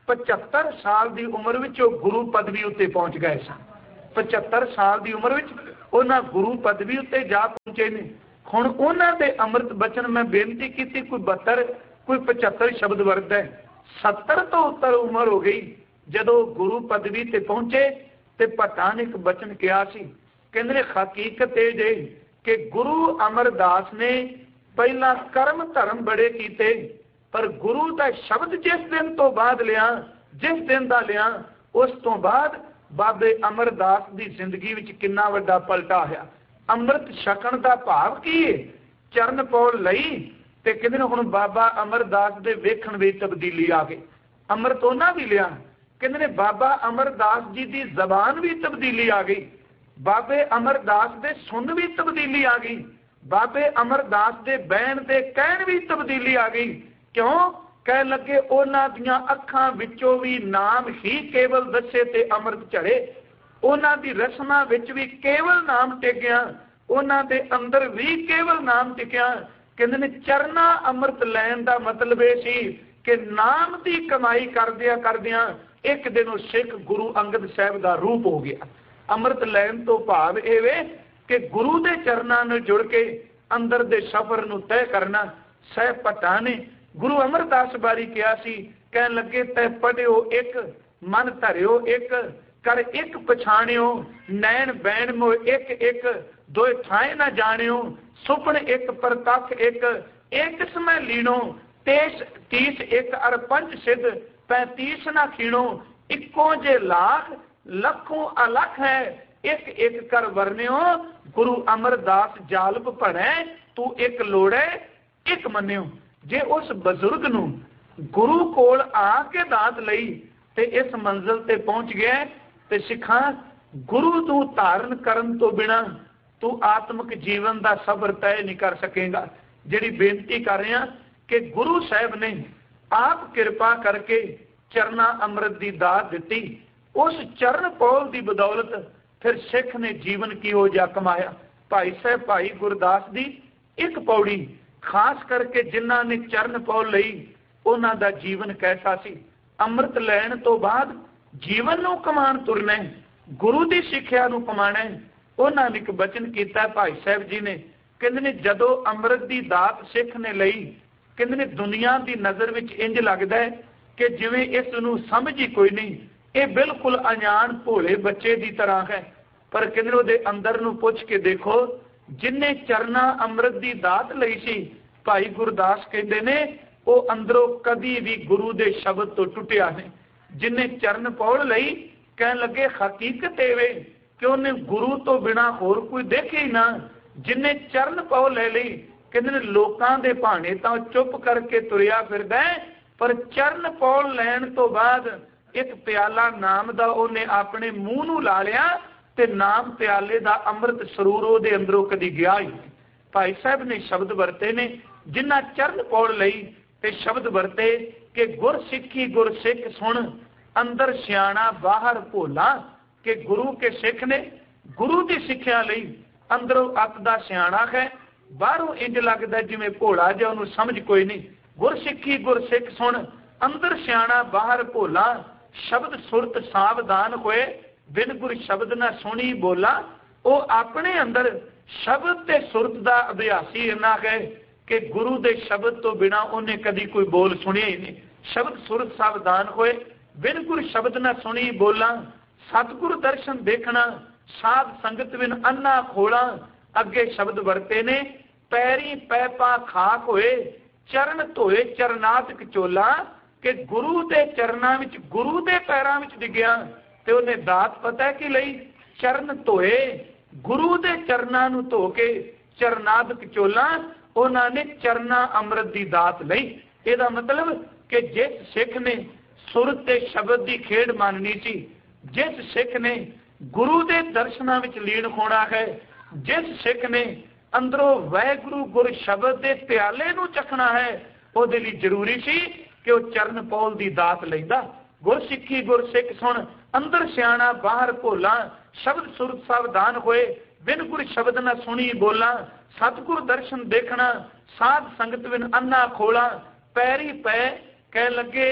पचहत्तर साल की उम्र में गुरु पदवी उत्ते पहुंच गए सन। पचहत्तर साल की उम्र में उन्होंने गुरु पदवी उत्ते जा पहुंचे ने। हुण उन्हां दे अमृत बचन मैं बेनती की, कोई बहत्तर कोई पचहत्तर शब्द वरत है। सत्तर तो उत्तर उम्र हो गई जदों गुरु पदवी ते पहुंचे ते भट्टां ने एक बचन कहा सी, कहंदे हकीकत ये जे कि गुरु अमरदास ने पहला कर्म धर्म बड़े कीते, पर गुरु का शब्द जिस दिन तो बाद लिया, जिस दिन का लिया, उस तो बाद बाबे अमरदास की जिंदगी विच कितना वड्डा पलटा आया। अमृत छकण का भाव की है, चरण पौल लई ते कहंदे हुण बाबा अमरदास दे वेखण विच तब्दीली आ गई। अमृत उन्हां भी लिया, कहंदे बाबा अमरदास जी की जबान भी तब्दीली आ गई, बाबे अमरदास दे सुन भी तब्दीली आ गई, बाबे अमरदास दे बैन दे कहण भी तब्दीली आ गई। क्यों? कह लगे उन्हां दीयां अखां विचों भी नाम ही केवल दसे ते अमृत झड़े, उन्हां दी रसना विच भी केवल नाम टिकिया, उन्हां दे अंदर भी केवल नाम टिकिया। कहंदे ने चरना अमृत लैण दा मतलब ये सी कि नाम दी कमाई करदिया करदिया एक दिन वो सिख गुरु अंगद साहब का रूप हो गया। अमृत लैण तो भाव ये वे कि गुरु दे चरनां नाल जुड़ के अंदर दे सफर नूं तय करना। साहब भट्टां ने गुरु अमरदास बारी कहा सी, कहन लगे तै पढ़ियो एक मन धरियो एक कर एक पछाणियो, नैन बैन मो एक एक दोए ठाए न जानियो, सुपन एक परतख एक एक समय लीनो, तेस तीस एक अर पंच सिद्ध पैंतीस न खीणो, इक्को जे लाख लखों अलख है एक एक कर वर्ण्यो, गुरु अमरदास जालप पढ़े तू एक लोड़े एक मन्यो। जे उस बजुर्ग नूं गुरु कोल आके दात लई ते इस मंजिल ते पहुंच गया ते सिखा गुरु तू धारण करन तो बिना तू आत्मक जीवन का सफर तय नहीं कर सकेगा। जिहड़ी बेनती कर रहे हैं कि गुरु साहब ने आप कृपा करके चरना अमृत की दात दी, उस चरण पौल की बदौलत फिर सिख ने जीवन किहो जिहा कमाया। भाई साहब भाई गुरदास की एक पौड़ी खास करके जिन्हां ने चरण पौल लई उन्हां दा जीवन कैसा सी। अमृत लैण तो बाद जीवन नूं कमाण तुरना, गुरु की सिक्ख्या नूं कमाना। उन्हां ने एक बचन किया भाई साहब जी ने, कहंदे ने जदों अमृत की दात सिख ने लई, कहंदे ने दुनिया की नज़र विच इंज लगदा है कि जिवें इस नूं समझ ही कोई नहीं, ये बिल्कुल अजान भोले बच्चे की तरह है। पर कहंदे उहदे अंदर नूं पुछ के देखो, जिन्ने चरना अमृत की दात लई सी, भाई गुरदास कहंदे ने वो अंदरों कदी भी गुरु के शब्द तो टुटिया नहीं। जिन्हें चरण पौल लई, कह लगे हकीकत एवे कि उन्हें गुरु तो बिना होर कोई देखे ही ना। जिन्हें चरण पौल ले ली, कहते लोकां दे भाने तो चुप करके तुरिया फिरदा है, पर चरण पौल लैण तो बाद एक प्याला नाम दा उन्हें अपने मूँह नूं ला लिया ते नाम प्याले दा अमृत सरूर उहदे अंदरों कदी गया ही नहीं। भाई साहब ने शब्द वरते ने जिन्ना चरण पौल लई ते शब्द वरते कि गुर सिक्खी गुर सिख सुन, अंदर सियाणा बाहर भोला। कि गुरु के सिख ने गुरु की सिक्ख्या लई अंदरों अत दा सियाणा है, बाहरों इंज लगदा जिवें भोला जिहा, उहनूं समझ कोई नहीं। गुर सिक्खी गुर सिख सुन, अंदर सियाणा बाहर भोला। शब्द सुरत सावधान होए, बिन गुर शब्द न सुनी बोला। वो अपने अंदर शब्द ते सुरत का अभ्यासी इन्ना है कि गुरु के शब्द तो बिना उन्हें कदी कोई बोल सुनिया ही नहीं। शब्द सुरत सावधान होए, बिन गुर शब्द न सुनी बोला। सतगुर दर्शन देखना, साध संगत बिन अन्ना खोला। अगे शब्द वरते ने पैरी पैपा खाक होए, चरण धोए चरनात कचोला। कि गुरु के चरणा विच गुरु के पैरों में डिग्या ते उन्हें दात पता कि लई चरण धोए, गुरु के चरणा नूं धो के चरनात कचोला। उन्होंने चरना अमृत की दात लई। इसका मतलब कि जिस सिख ने सुरत के शब्द की खेड माननी सी, जिस सिख ने गुरु के दर्शनां विच लीन होना है, जिस सिख ने अंदरों वाहिगुरु गुर शब्द के प्याले नूं चखना है, उहदे लई जरूरी सी कि वह चरण पौल की दात लैंदा। गुर सिक्खी गुर सिख सुन, अंदर सियाणा बाहर भोला। शब्द सुरत सावधान होए, बिन गुर शब्द न सुनी बोला। सतगुर दर्शन देखना, साध संगत बिन अन्ना खोला। पैरी पै कह लगे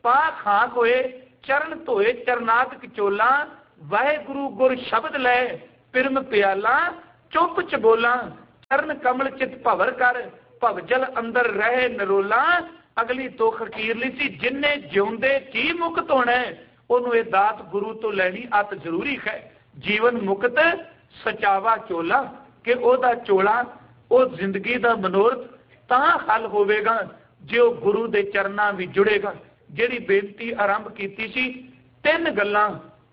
पा खाक होए चरण धोए चरनात कचोला वाहेगुरु गुर शब्द लै पिरम प्याला चुप च बोला चरण कमल चित भवर कर भवजल अंदर रहे नरोला। अगली तुख अखीरली सी जिन्ने जिउंदे जी मुक्त होना उन्होंने ये दात गुरु तो लैनी अत जरूरी है। जीवन मुक्त सचावा चोला कि ओदा चोला वो जिंदगी का मनोरथ तां हल होवेगा जो गुरु के चरणों भी जुड़ेगा। जिहड़ी बेनती आरंभ की सी तीन गल्लां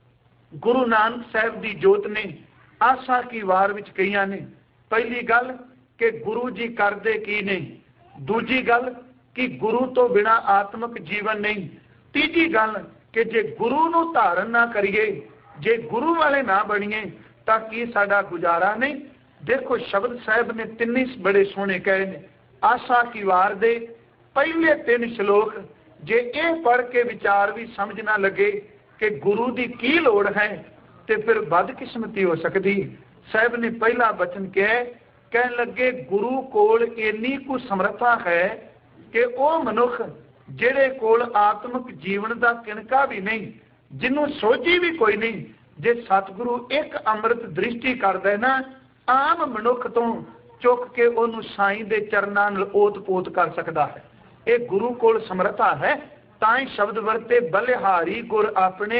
गुरु नानक साहब की जोत ने आशा की वार विच कहियां ने। पहली गल कि गुरु जी करदे की नहीं, दूजी गल कि गुरु तो बिना आत्मक जीवन नहीं, तीजी गल कि जे गुरु नूं धारण ना करिए जे गुरु वाले ना बणीए तां की साडा गुजारा नहीं। देखो शब्द साहब ने तीन ही बड़े सोहने कहे ने। आशा की वार दे पहले तीन श्लोक जे ये पढ़ के विचार भी समझ ना लगे कि गुरु की की लोड़ है तो फिर बदकिस्मती हो सकती। साहब ने पहला वचन कहा कह लगे गुरु कोल इन्नी कु समर्था है कि वह मनुख जेड़े कोल आत्मक जीवन का किनका भी नहीं, जिन्हों सोची भी कोई नहीं, जे सतगुरु एक अमृत दृष्टि करदा है ना आम मनुख तो चुक के उन्होंने साईं दे चरनां नाल ओत पोत कर सकता है। ये गुरु कोल समर्था है। ताई शब्द वरते बलिहारी गुर अपने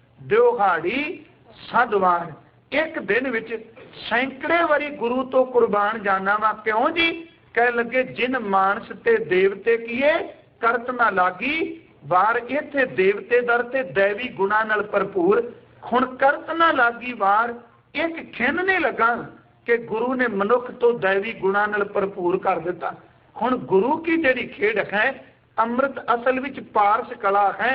दिहाड़ी सदवार। एक दिन विच सैकड़े वारी गुरु तो कुर्बान जाना वा क्यों जी? कह लगे जिन मानस ते देवते किए करत ना लागी वार। इत्थे देवते दर ते दैवी गुणा नाल भरपूर हुण करत ना लागी वार। एक खिन नहीं लगा कि गुरु ने मनुख तो दैवी गुणा नाल भरपूर कर दिता। हुण गुरु की जिहड़ी खेड है अमृत असल विच पारस कला है।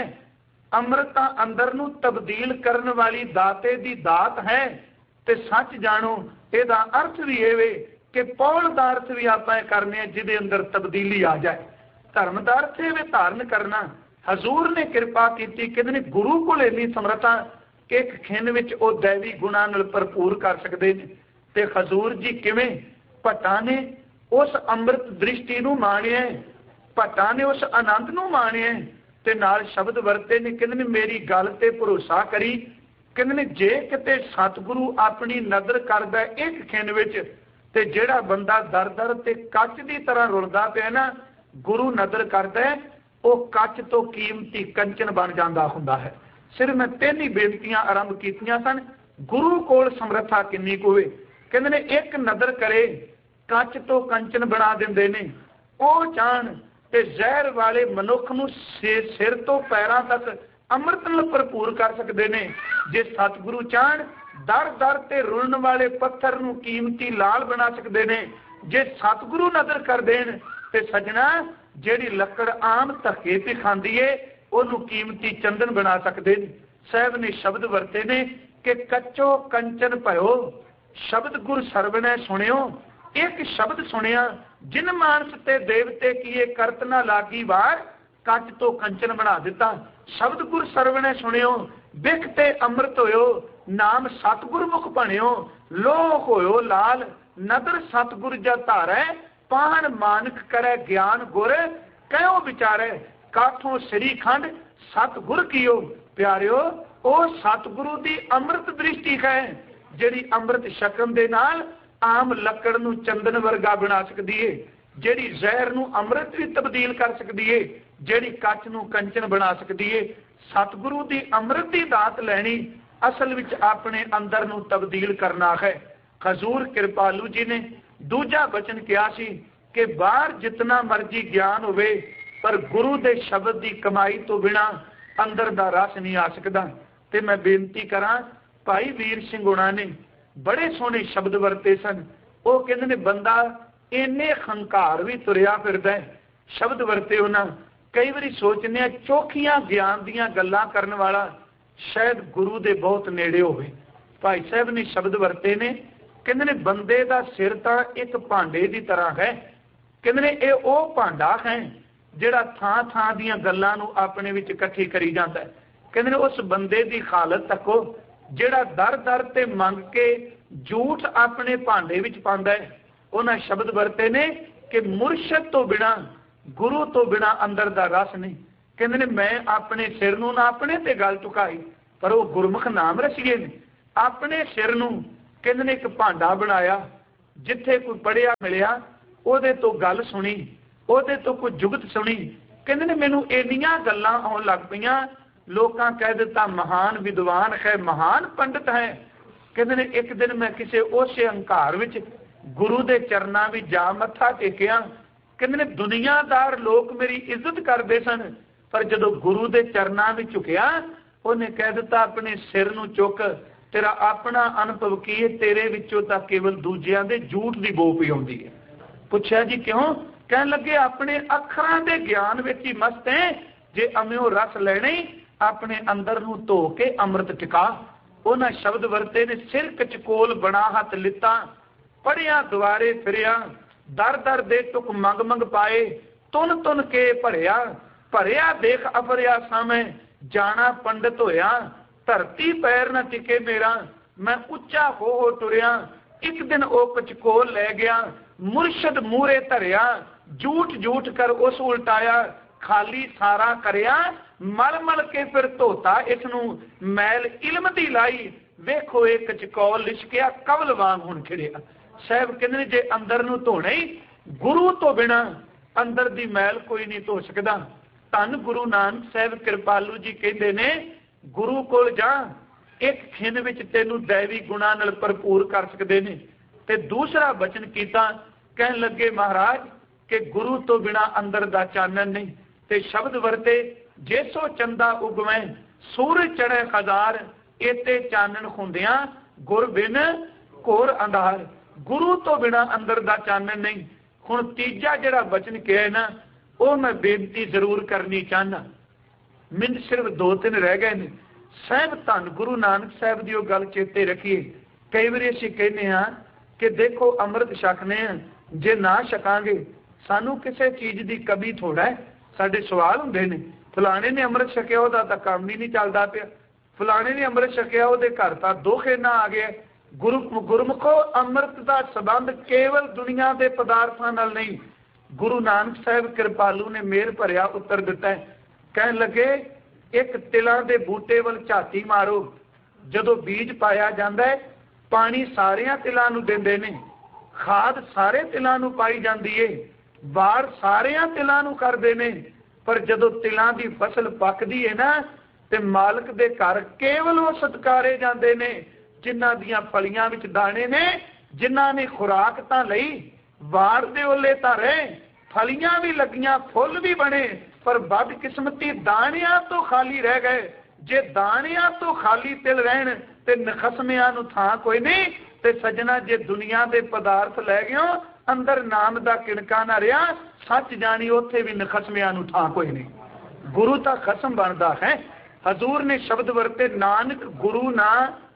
अमृत अंदर नूं तब्दील करन वाली दाते दी दात है। ते सच जानो इहदा अर्थ भी इहे कि पौल दा अर्थ भी आपां करने जिहदे अंदर तब्दीली आ जाए। धर्म दा अर्थ इहे धारण करना। हजूर ने कृपा की कहंदे गुरु कोल इन्नी समर्था कि एक खिन विच ओ दैवी गुणा नाल भरपूर कर सकदे ने। ते हजूर जी किवें भट्टां ने उस अमृत दृष्टि नूं माणिया, भट्टां ने उस आनंद नूं माणिया ते नाल शब्द वरते ने कहंदे मेरी गल ते भरोसा करी। कहंदे जे किते सतगुरु अपनी नज़र करदा एक खिन विच ते जिहड़ा बंदा दर दर ते कच दी तरह रुलदा पिया ना गुरु नज़र करदा वो कच तो कीमती कंचन बन जांदा हुंदा है। सिर्फ मैं तीन ही बेनतियां आरंभ कीतियां सन। गुरु कोल समर्था किन्नी कुवे कहंदे ने एक नज़र करे कच तो कंचन बना दिंदे ने। ਉਹ ਚਾਹਣ ਤੇ ਜ਼ਹਿਰ ਵਾਲੇ ਮਨੁੱਖ ਨੂੰ ਸਿਰ ਤੋਂ ਪੈਰਾਂ ਤੱਕ ਅੰਮ੍ਰਿਤ ਨਾਲ ਭਰਪੂਰ ਕਰ ਸਕਦੇ ਨੇ। ਜੇ ਸਤਿਗੁਰੂ ਚਾਹਣ ਦਰ ਦਰ ਤੇ ਰੁਲਣ ਵਾਲੇ ਪੱਥਰ ਨੂੰ ਕੀਮਤੀ ਲਾਲ ਬਣਾ ਸਕਦੇ ਨੇ। ਜੇ ਸਤਿਗੁਰੂ ਨਜ਼ਰ ਕਰ ਦੇਣ ਤੇ ਸਜਣਾ ਜਿਹੜੀ ਲੱਕੜ ਆਮ ਧੱਕੇ ਤੇ ਖਾਂਦੀ ਏ ਉਹਨੂੰ ਕੀਮਤੀ ਚੰਦਨ ਬਣਾ ਸਕਦੇ ਨੇ। ਸਾਹਿਬ ਨੇ ਸ਼ਬਦ ਵਰਤੇ ਨੇ ਕਿ ਕੱਚੋ ਕੰਚਨ ਭਇਓ ਸ਼ਬਦ ਗੁਰ ਸਰਵਣੈ ਸੁਣਿਓ। एक शब्द सुनिया जिन मानस ते देवते किए करत ना लागी वार कच तो कंचन बना दिता। शब्द गुर सरवणे सुनियो बिख ते अमृत होयो नाम सतगुर मुख बनियो। लोक होयो लाल नदर सतगुर जा धारै पाहन मानक करे ज्ञान गुर कहो विचारे काठों श्री खंड सतगुर कियो। प्यारियो ओ सतगुरु दी अमृत दृष्टि है जिहड़ी अमृत छकन दे नाल आम लकड़ नूं चंदन वर्गा बना सकदी है, जिहड़ी जहर नूं अमृत भी तब्दील कर सकदी है, जिहड़ी कच नूं कंचन बना सकदी है। सतगुरु दी अमृत दी दात लैनी असल विच अपने अंदर नूं तब्दील करना है। हजूर कृपालू जी ने दूजा वचन कहा सी कि बाहर जितना मर्जी ज्ञान होवे पर गुरु दे शब्द दी कमाई तो बिना अंदर दा रस नहीं आ सकदा। ते मैं बेनती करां भाई वीर सिंह हुणां ने बड़े सोहने शब्द वरते सन। वो कहते ने बंदा इन्ने हंकार भी तुरिया फिरदा है। शब्द वरते उन्हां कई बारी सोचने चौखियां ज्ञान दियां गल्लां करन वाला शायद गुरु दे बहुत नेड़े होवे। भाई साहब ने शब्द वरते ने कहते ने बंदे दा सिर तां एक भांडे दी तरह है। कहते ने ये वो भांडा है जिहड़ा थां थां दियां गल्लां नूं अपने विच इकट्ठी करी जांदा है। कहते ने उस बंदे दी हालत तको ਜਿਹੜਾ ਦਰ ਦਰ ਤੇ ਮੰਗ ਕੇ ਝੂਠ ਆਪਣੇ ਭਾਂਡੇ ਵਿੱਚ ਪਾਉਂਦਾ ਹੈ। ਉਹਨਾਂ ਸ਼ਬਦ ਵਰਤੇ ਨੇ ਕਿ ਮੁਰਸ਼ਦ ਤੋਂ ਬਿਨਾ ਗੁਰੂ ਤੋਂ ਬਿਨਾ ਅੰਦਰ ਦਾ ਰਸ ਨਹੀਂ। कहते ने मैं अपने सिर नूं ना अपने ते गल चुकाई, पर वो गुरमुख नाम रसीए ने अपने सिर नूं कहते ने एक भांडा बनाया, जिथे कोई पढ़िया मिलिया ਉਹਦੇ ਤੋਂ ਗੱਲ सुनी, ਉਹਦੇ ਤੋਂ कोई जुगत सुनी। कहते ने मैनू इन्नियां गल्लां आउण लग पईयां, लोकां कह दिता महान विद्वान है, महान पंडित है। कहते ने एक दिन मैं किसी उस हंकार विच गुरु दे चरनां विच जा मत्था टेकिया। कहते ने दुनियादार लोग मेरी इज्जत करते सन, पर जदों गुरु दे चरनां विच झुकिया उन्हें कह दिता अपने सिर नूं चुक, तेरा अपना अनुभव की है, तेरे विचों तां केवल दूजियां दे झूठ दी बो पई आउंदी है। पुछया जी क्यों? कहन लगे अपने अखरां दे ज्ञान विच ही मस्त है, जे अम्यों रस लेने अपने अंदर नूं धो के अमृत टिका। उन्हां शब्द वरते ने सिर कचकोल बना हथ लिता, पढ़िया दुआरे फिरिया, दर दर दे टुक मंग मंग पाए, तुन तुन के भरिया भरिया देख अफरिया सामे, जाना पंडित होया, धरती पैर न टिके मेरा, मैं उच्चा हो हो टुरिया। एक दिन ओ कचकोल लै गया, मुरशद मूरे धरिया, झूठ झूठ कर उस उल्टाया, खाली सारा करिया, मल मल के फिर धोता इसनू, मैल इल्म दी लाई, वेखो एक कचकोल लिशकिया, कवल वांग हुण खिड़िया। साहब कहते जे अंदर नूं धोणे गुरु तो बिना अंदर दी मैल कोई नहीं धो सकदा। धन गुरु नानक साहब कृपालू जी कहते ने गुरु कोल जा, एक खिन विच तैनूं दैवी गुणां नाल भरपूर कर सकदे ने। ते दूसरा बचन कीता, कहन लगे महाराज कि गुरु तो बिना अंदर दा चानन नहीं। ते शब्द वरते जैसो चंदा उगवै सूरज चढ़े हजार, एते चानन हुंदियां गुर बिन घोर अंधार। गुरु तो बिना अंदर दा चानन नहीं। हुण तीजा जिहड़ा बचन कहा है ना, वो मैं बेनती जरूर करनी चाहना, मिंट सिर्फ दो तीन रह गए ने। साहब धन गुरु नानक साहब की गल चेते रखिए। कई बार असीं कहने हाँ कि देखो अमृत छकने जे ना छकांगे सानू किसी चीज़ की कमी थोड़ा है। साडे सवाल हुंदे ने, फलाने ने अमृत छकिया उहदा तां काम ही नहीं चलदा पिया, फलाने ने अमृत छकिया उहदे घर तां दुख इन्ना आ गया। गुरु गुरमुखो अमृत का संबंध केवल दुनिया के पदार्थों नाल नहीं। गुरु नानक साहब कृपालू ने मेहर भरिया उत्तर दिता है। कहन लगे एक तिलों के बूटे वाल झाती मारो, जदों बीज पाया जाता है पानी सारिया तिलों नूं दिंदे ने, खाद सारे तिलों नूं पाई जाती है, बार सारिया तिलों नूं करदे ने, पर जदों तिलों की फसल पकदी है ना ते मालक दे घर केवल वो सत्कारे जाते ने जिन्हां दीयां फलियां विच दाने ने, जिन्हां ने खुराक तां लई, वार दे ओले तां रहे, फलियां भी लगियां, फुल भी बने, पर बदकिस्मती दाणियां तो खाली रह गए। जे दाणियां तो खाली तिल रहन ते नखसमियां नूं थां कोई नहीं। ते सजना जे दुनिया दे पदार्थ लै गयो, अंदर नाम दा किणका ना रहा, सच जानी उत्थे भी नखसमियां नूं थां कोई नहीं। गुरु तां खसम बनदा है। हजूर ने शब्द वरते नानक गुरु ना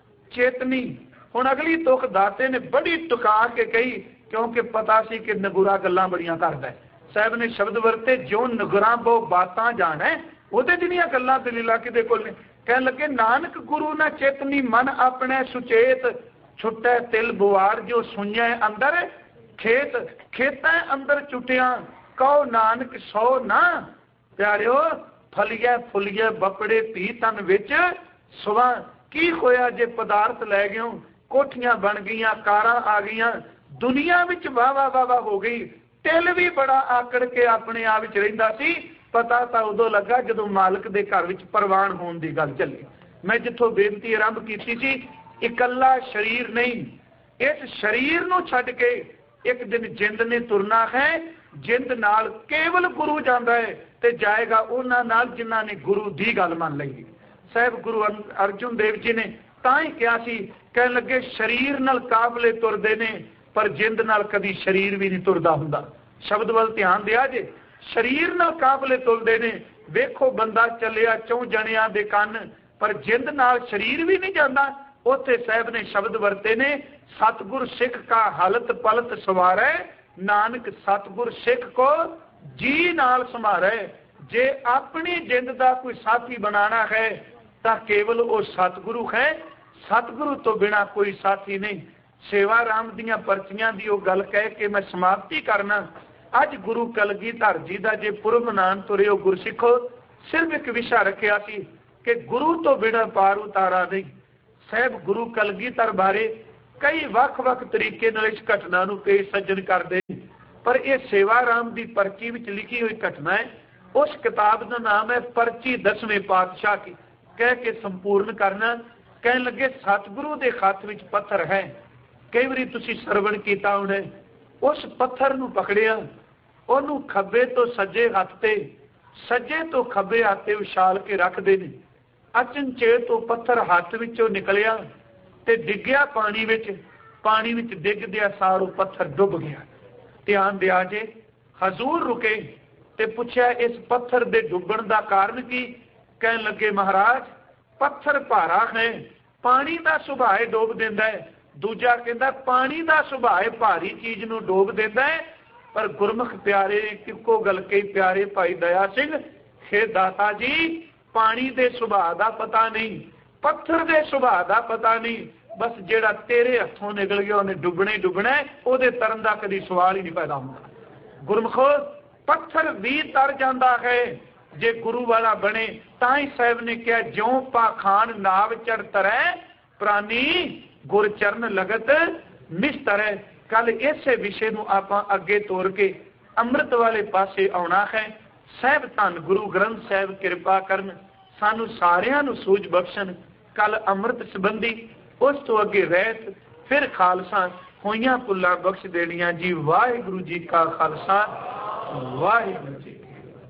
चेतनी। हुण अगली तुक दाते ने बड़ी टुका के कही, क्योंकि पता सी कि नगुरा गल्लां बड़ियां करदा है। साहब ने शब्द वरते जो नगुरा बो बातां जाना है, ਉਹਦੇ ਜਿਹੜੀਆਂ ਗੱਲਾਂ ਦਲੀਲਾਂ ਕਿਦੇ ਕੋਲ ਨੇ। ਕਹਿਣ ਲੱਗੇ ਨਾਨਕ ਗੁਰੂ ਨਾ ਚੇਤਨੀ, ਮਨ ਆਪਣੇ ਸੁਚੇਤ, ਛੁੱਟੈ ਤਿਲ ਬੁਆਰ ਜੋ ਸੁਣਿਆ ਅੰਦਰ ਖੇਤ, ਖੇਤਾਂ ਅੰਦਰ ਚੁੱਟਿਆ ਕਹੋ ਨਾਨਕ ਸੋ ਨਾ। ਪਿਆਰਿਓ ਫਲੀਏ ਫੁੱਲੀਏ ਬਪੜੇ ਧੀ ਤਨ ਵਿੱਚ ਸੁਵਾ, ਕੀ ਹੋਇਆ ਜੇ ਪਦਾਰਥ ਲੈ ਗਿਓ, ਕੋਠੀਆਂ ਬਣ ਗਈਆਂ, ਕਾਰਾਂ ਆ ਗਈਆਂ, ਦੁਨੀਆ ਵਿੱਚ ਵਾਹ ਵਾਹ ਵਾਹ ਵਾਹ ਹੋ ਗਈ। ਤਿਲ ਵੀ ਬੜਾ ਆਕੜ ਕੇ ਆਪਣੇ ਆਪ ਵਿੱਚ ਰਹਿੰਦਾ ਸੀ। पता तो उदों लगा जदों मालिक के घर में प्रवान होने की गल चली। मैं जिथों बेनती आरंभ की सी, इकल्ला शरीर नहीं, इस शरीर नूं छड्ड के एक दिन जिंद ने तुरना है। जिंद नाल केवल गुरु जाता है ते जाएगा उन्हां नाल जिन्हां ने गुरु की गल मान लई। साहब गुरु अर्जुन देव जी ने तां ही कहा सी, कहण लगे शरीर नाल काफले तुरदे ने, पर जिंद नाल कदी शरीर भी नहीं तुरदा हुंदा। शब्द वल ध्यान दिया जे, शरीर नाल काफले तुलदे ने। वेखो बंदा चलिया चौं जणियां दे कन, पर जिंद नाल शरीर भी नहीं जाता। उत्थे साहब ने शब्द वरते ने, सतगुर सिख का हलत पलत सवारै, नानक सतगुर सिख को जी नाल समारै। जे अपनी जिंद का कोई साथी बनाना है तो केवल वो सतगुरु है, सतगुरु तो बिना कोई साथी नहीं। सेवा राम दियां परचियां दी वो गल कह के मैं समाप्ति करना। अज गुरु कलगीधर जी का जे पुरब मनान तुरे हो गुरसिखो, सिर्फ एक विषय रखिया सी कि गुरु तो बिना पार उतारा नहीं। साहब गुरु कलगीधर बारे कई वख-वख तरीके नाल इस घटना नूं पेश सज्जन करदे, पर यह सेवा राम की पर्ची विच लिखी हुई घटना है। उस किताब का नाम है पर्ची दसवें पातशाह की। कह के संपूर्ण करना, कह लगे सतगुरु के हथ विच पत्थर है। कई बारी तुसीं सरवण कीता होना, उस पत्थर नूं पकड़िया, उहनूं खब्बे तो सज्जे हथ ते, सज्जे तो खब्बे हथ ते उछाल के रखदे ने। अचनचेत तो पत्थर हथ विचों निकलिया ते डिग्गिया पानी विच। पानी विच डिगदिया सार वो पत्थर डुब गया। ध्यान दिया जे, हजूर रुके ते पुछया इस पत्थर दे डुबण दा कारण की? कहन लगे महाराज पत्थर भारा है, पानी का सुभाव डोब देंदा है। दूजा कहंदा पानी का सुभाव भारी चीज नूं डोब देंदा है, पर गुरमुख प्यारे इक्को गल कही प्यारे भाई दया सिंह, हे दाता जी पानी दे सुभाव का पता नहीं, पत्थर दे सुभाव का पता नहीं, बस जेड़ा तेरे हथों निकल गया उन्हें डुबने डुबना है, उहदे तरन का कभी सवाल ही नहीं पैदा होता। गुरमुखो पत्थर भी तर जाता है जे गुरु वाला बने। ताई साहब ने कहा ज्यों पाखान नाव चढ़ तरह प्राणी गुर चरण लगत निस्तर। कल इस विषय नूं आपां अगे तोर के अमृत वाले पासे आउणा है। साहब धन गुरु ग्रंथ साहब कृपा करन, सानू सारियां नूं सूझ बख्शण। कल अमृत संबंधी, उस तो अगे रहत, फिर खालसा होइयां पुल्लां बख्श देणियां जी। वाहिगुरू जी का खालसा, वाहिगुरू जी।